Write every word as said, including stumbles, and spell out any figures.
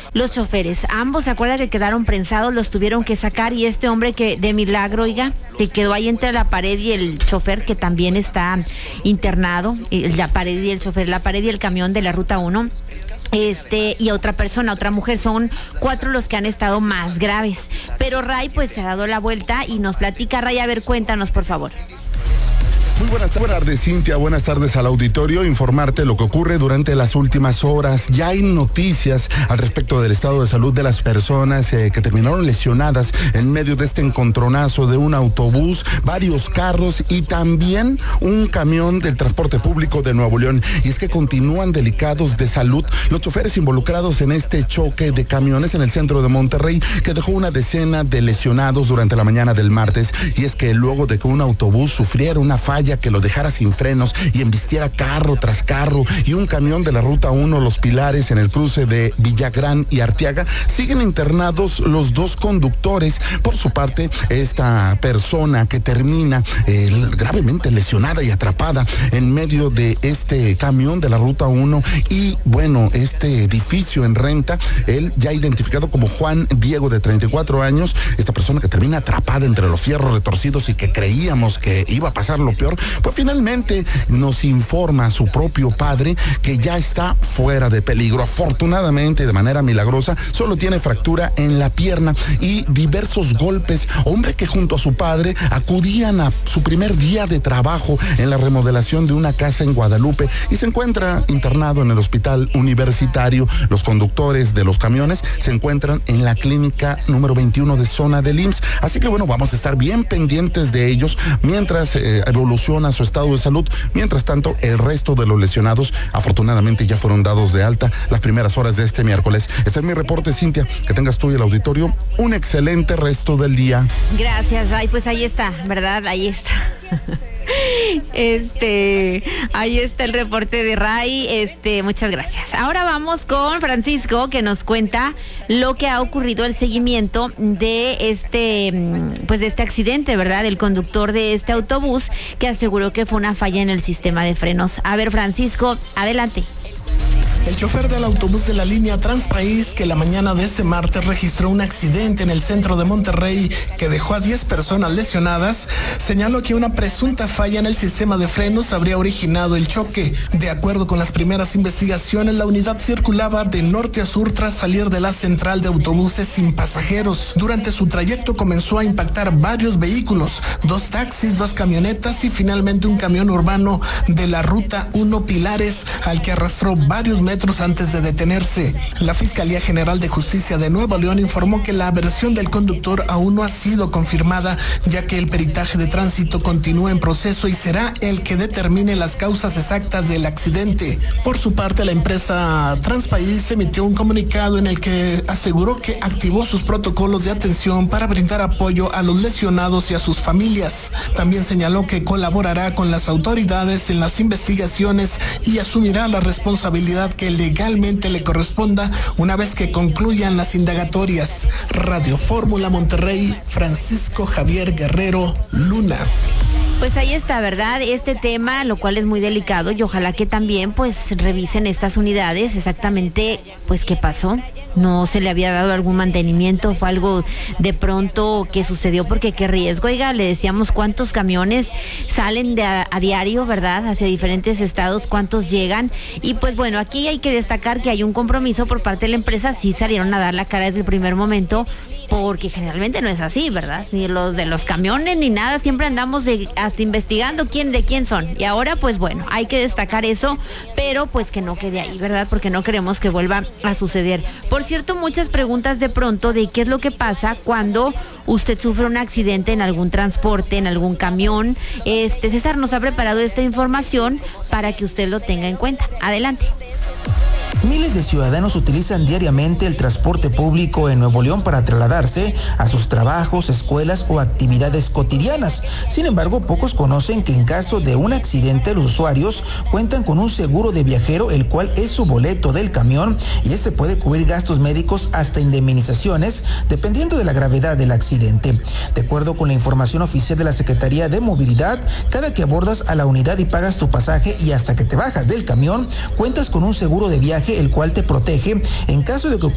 Los choferes, ambos, ¿se acuerda que quedaron prensados? Los tuvieron que sacar y este hombre que de milagro, oiga, que quedó ahí entre la pared y el chofer, que también está internado, la pared y el chofer, la pared y el camión de la Ruta uno. Este, y otra persona, otra mujer, son cuatro los que han estado más graves. Pero Ray, pues, se ha dado la vuelta y nos platica. Ray, a ver, cuéntanos, por favor. Muy buenas tardes, Cintia. Buenas tardes al auditorio. Informarte lo que ocurre durante las últimas horas. Ya hay noticias al respecto del estado de salud de las personas eh, que terminaron lesionadas en medio de este encontronazo de un autobús, varios carros y también un camión del transporte público de Nuevo León. Y es que continúan delicados de salud los choferes involucrados en este choque de camiones en el centro de Monterrey, que dejó una decena de lesionados durante la mañana del martes. Y es que luego de que un autobús sufriera una falla que lo dejara sin frenos y embistiera carro tras carro, y un camión de la Ruta uno, Los Pilares, en el cruce de Villagrán y Arteaga, siguen internados los dos conductores. Por su parte, esta persona que termina eh, gravemente lesionada y atrapada en medio de este camión de la Ruta uno y, bueno, este edificio en renta, él ya identificado como Juan Diego, de treinta y cuatro años, esta persona que termina atrapada entre los fierros retorcidos y que creíamos que iba a pasar lo peor, pues finalmente nos informa su propio padre que ya está fuera de peligro. Afortunadamente, de manera milagrosa, solo tiene fractura en la pierna y diversos golpes. Hombre que junto a su padre acudían a su primer día de trabajo en la remodelación de una casa en Guadalupe y se encuentra internado en el hospital universitario. Los conductores de los camiones se encuentran en la clínica número veintiuno de zona del I M S S. Así que bueno, vamos a estar bien pendientes de ellos mientras eh, evoluciona su estado de salud. Mientras tanto, el resto de los lesionados afortunadamente ya fueron dados de alta las primeras horas de este miércoles. Este es mi reporte, Cintia. Que tengas tú y el auditorio un excelente resto del día. Gracias, Ray. Pues ahí está, ¿verdad? Ahí está. Este, ahí está el reporte de Ray. Este, muchas gracias. Ahora vamos con Francisco, que nos cuenta lo que ha ocurrido, el seguimiento de este, pues de este accidente, ¿verdad? El conductor de este autobús que aseguró que fue una falla en el sistema de frenos. A ver, Francisco, adelante. El chofer del autobús de la línea Transpaís, que la mañana de este martes registró un accidente en el centro de Monterrey que dejó a diez personas lesionadas, señaló que una presunta falla en el sistema de frenos habría originado el choque. De acuerdo con las primeras investigaciones, la unidad circulaba de norte a sur tras salir de la central de autobuses sin pasajeros. Durante su trayecto comenzó a impactar varios vehículos, dos taxis, dos camionetas y finalmente un camión urbano de la Ruta uno Pilares, al que arrastró varios metros antes de detenerse. La Fiscalía General de Justicia de Nuevo León informó que la versión del conductor aún no ha sido confirmada, ya que el peritaje de tránsito continúa en proceso y será el que determine las causas exactas del accidente. Por su parte, la empresa Transpaís emitió un comunicado en el que aseguró que activó sus protocolos de atención para brindar apoyo a los lesionados y a sus familias. También señaló que colaborará con las autoridades en las investigaciones y asumirá la responsabilidad que legalmente le corresponda una vez que concluyan las indagatorias. Radio Fórmula Monterrey, Francisco Javier Guerrero Luna. Pues ahí está, ¿verdad? Este tema, lo cual es muy delicado, y ojalá que también pues revisen estas unidades exactamente pues qué pasó. No se le había dado algún mantenimiento, fue algo de pronto que sucedió, porque qué riesgo. Oiga, le decíamos cuántos camiones salen de a, a diario, ¿verdad? Hacia diferentes estados, cuántos llegan. Y pues bueno, aquí hay que destacar que hay un compromiso por parte de la empresa. Sí salieron a dar la cara desde el primer momento, porque generalmente no es así, ¿verdad? Ni los de los camiones ni nada, siempre andamos de, hasta investigando quién de quién son. Y ahora pues bueno, hay que destacar eso, pero pues que no quede ahí, ¿verdad? Porque no queremos que vuelva a suceder. Por cierto, muchas preguntas de pronto de qué es lo que pasa cuando usted sufre un accidente en algún transporte, en algún camión. Este César nos ha preparado esta información para que usted lo tenga en cuenta. Adelante. Miles de ciudadanos utilizan diariamente el transporte público en Nuevo León para trasladarse a sus trabajos, escuelas o actividades cotidianas. Sin embargo, pocos conocen que en caso de un accidente, los usuarios cuentan con un seguro de viajero, el cual es su boleto del camión, y este puede cubrir gastos médicos hasta indemnizaciones, dependiendo de la gravedad del accidente. De acuerdo con la información oficial de la Secretaría de Movilidad, cada que abordas a la unidad y pagas tu pasaje y hasta que te bajas del camión, cuentas con un seguro de viaje, el cual te protege en caso de que